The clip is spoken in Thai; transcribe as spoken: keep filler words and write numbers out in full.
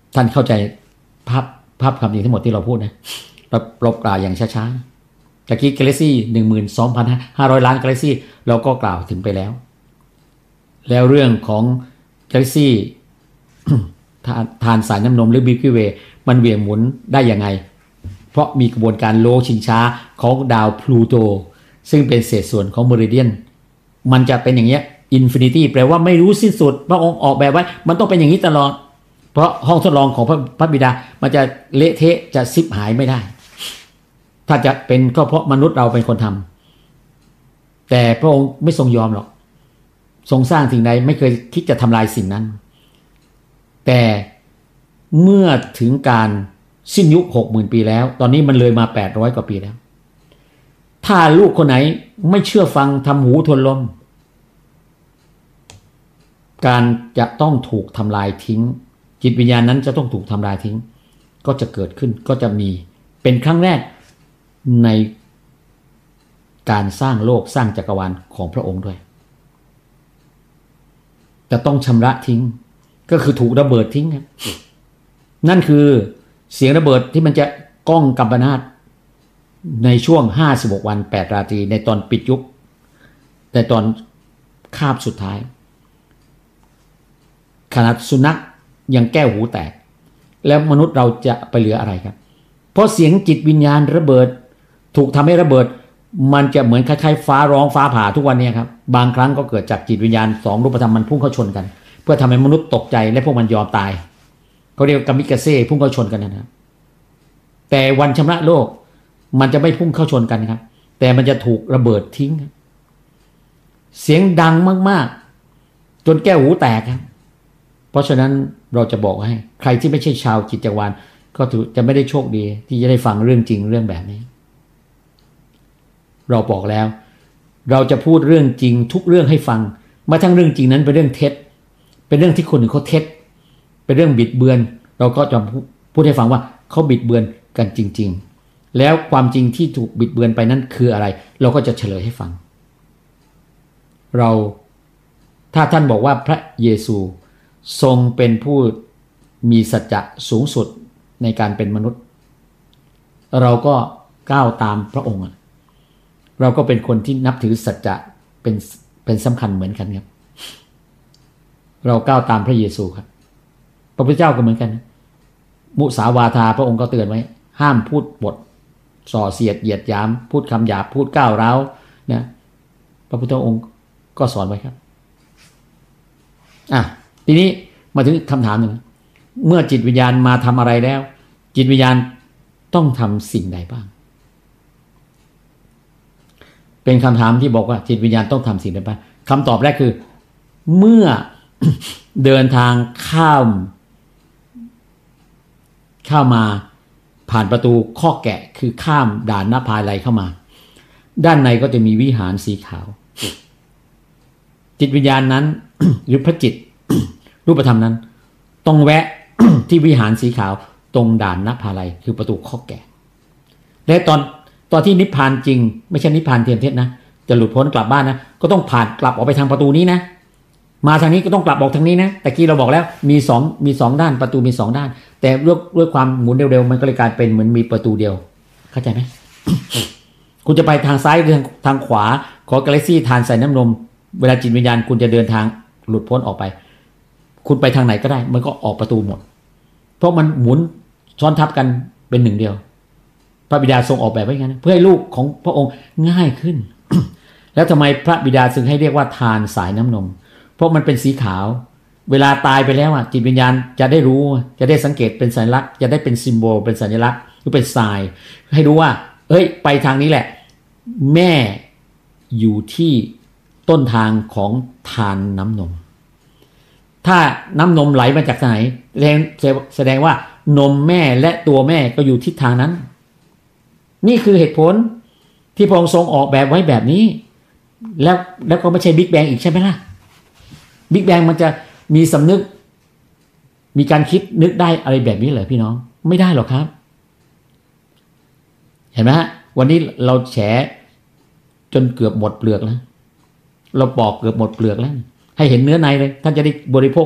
ท่านเข้าใจภาพภาพความจริงทั้งหมดที่เราพูดนะเราเรากล่าวอย่างช้าๆตะกี้กาแล็กซี่ หนึ่งหมื่นสองพันห้าร้อย ล้านกาแล็กซี่เราก็กล่าวถึงไปแล้วแล้วเรื่องของกาแล็กซี่ ทานสายน้ำนมหรือมิลกี้เวย์มันเหวี่ยงหมุนได้ยังไงเพราะมีกระบวนการโลชิงช้าของดาวพลูโตซึ่งเป็นเศษส่วนของเมริเดียนมันจะเป็นอย่างเงี้ยอินฟินิตี้แปลว่าไม่รู้สิ้นสุดพระองค์ออกแบบไว้มันต้องเป็นอย่างนี้ตลอดเพราะห้องทดลองของพระพระบิดามันจะเละเทะจะซิบหายไม่ได้ถ้าจะเป็นก็เพราะมนุษย์เราเป็นคนทำแต่พระองค์ไม่ทรงยอมหรอกทรงสร้างสิ่งใดไม่เคยคิดจะทำลายสิ่งนั้นแต่เมื่อถึงการสิ้นยุค หกหมื่น ปีแล้วตอนนี้มันเลยมาแปดร้อยกว่าปีแล้วถ้าลูกคนไหนไม่เชื่อฟังทำหูทวนลมการจะต้องถูกทำลายทิ้งจิตวิญญาณนั้นจะต้องถูกทำลายทิ้งก็จะเกิดขึ้นก็จะมีเป็นครั้งแรกในการสร้างโลกสร้างจักรวาลของพระองค์ด้วยจะต้องชำระทิ้งก็คือถูกระเบิดทิ้งครับนั่นคือเสียงระเบิดที่มันจะก้องกัมปนาตในช่วงห้าสิบหกวันแปดราตรีในตอนปิดยุคในตอนคาบสุดท้ายขนาดสุนัขยังแก้วหูแตกแล้วมนุษย์เราจะไปเหลืออะไรครับเพราะเสียงจิตวิญญาณระเบิดถูกทำให้ระเบิดมันจะเหมือนคล้ายๆฟ้าร้องฟ้าผ่าทุกวันนี้ครับบางครั้งก็เกิดจากจิตวิญญาณสองรูปธรรมมันพุ่งเข้าชนกันเพื่อทำให้มนุษย์ตกใจและพวกมันยอมตายเขาเรียกกามิกาเซ่พุ่งเข้าชนกันนะครับแต่วันชำระโลกมันจะไม่พุ่งเข้าชนกันครับแต่มันจะถูกระเบิดทิ้งเสียงดังมากๆจนแก้วหูแตกครับเพราะฉะนั้นเราจะบอกให้ใครที่ไม่ใช่ชาวจิตจักรวาลก็จะไม่ได้โชคดีที่จะได้ฟังเรื่องจริงเรื่องแบบนี้เราบอกแล้วเราจะพูดเรื่องจริงทุกเรื่องให้ฟังมาทั้งเรื่องจริงนั้นเป็นเรื่องเท็จเป็นเรื่องที่คนอื่นเขาเท็จเป็นเรื่องบิดเบือนเราก็จะพูดให้ฟังว่าเขาบิดเบือนกันจริงๆแล้วความจริงที่ถูกบิดเบือนไปนั้นคืออะไรเราก็จะเฉลยให้ฟังเราถ้าท่านบอกว่าพระเยซูทรงเป็นผู้มีสัจจะสูงสุดในการเป็นมนุษย์เราก็ก้าวตามพระองค์เราก็เป็นคนที่นับถือสัจจะเป็นเป็นสำคัญเหมือนกันครับเราก้าวตามพระเยซูครับพระพุทธเจ้าก็เหมือนกันมุสาวาทาพระองค์ก็เตือนไว้ห้ามพูดบทส่อเสียดเหยียดหยามพูดคำหยาบพูดก้าวร้าวนะพระพุทธองค์ก็สอนไว้ครับอ่ะทีนี้มาถึงคำถามหนึ่งเมื่อจิตวิญญาณมาทำอะไรแล้วจิตวิญญาณต้องทำสิ่งใดบ้างเป็นคำถามที่บอกว่าจิตวิญญาณต้องทำสิ่งใดบ้างคำตอบแรกคือเมื่อ เดินทางข้ามเข้ามาผ่านประตูข้อแกะคือข้ามด่านนภาลัยเข้ามาด้านในก็จะมีวิหารสีขาวจิตวิญญาณนั้น หรือพระจิต รูปธรรมนั้นต้องแวะ ที่วิหารสีขาวตรงด่านนภาลัยคือประตูข้อแกะและตอนตอนที่นิพพานจริงไม่ใช่นิพพานเทียมเท็จนะจะหลุดพ้นกลับบ้านนะก็ต้องผ่านกลับออกไปทางประตูนี้นะมาทางนี้ก็ต้องกลับออกทางนี้นะแต่กี้เราบอกแล้วมีสองมีสองด้านประตูมีสองด้านแต่ด้วยด้วยความหมุนเร็วๆมันก็เลยกลายเป็นเหมือนมีประตูเดียวเข้าใจไหม คุณจะไปทางซ้ายหรือทางทางขวาของกาแล็กซี่ทานใส่น้ำนมเวลาจิตวิญญาณคุณจะเดินทางหลุดพ้นออกไปคุณไปทางไหนก็ได้มันก็ออกประตูหมดเพราะมันหมุนซ้อนทับกันเป็นหนึ่งเดียวพระบิดาทรงออกแบบไว้งั้นเพื่อให้ลูกของพระองค์ง่ายขึ้น แล้วทำไมพระบิดาจึงให้เรียกว่าทานสายน้ำนมเพราะมันเป็นสีขาวเวลาตายไปแล้วอ่ะจิตวิญญาณจะได้รู้จะได้สังเกตเป็นสัญลักษณ์จะได้เป็นซิมโบลเป็นสัญลักษณ์หรือเป็นทรายให้รู้ว่าเอ้ยไปทางนี้แหละแม่อยู่ที่ต้นทางของทานน้ำนมถ้าน้ำนมไหลมาจากไหนแสดงว่านมแม่และตัวแม่ก็อยู่ทิศทางนั้นนี่คือเหตุผลที่พระองค์ทรงออกแบบไว้แบบนี้แล้วแล้วก็ไม่ใช่บิ๊กแบงอีกใช่ไหมล่ะบิ๊กแบงมันจะมีสำนึกมีการคิดนึกได้อะไรแบบนี้เหรอพี่น้องไม่ได้หรอกครับเห็นไหมฮะวันนี้เราแฉจนเกือบหมดเปลือกแล้วเราปอกเกือบหมดเปลือกแล้วให้เห็นเนื้อในเลยท่านจะได้บริโภค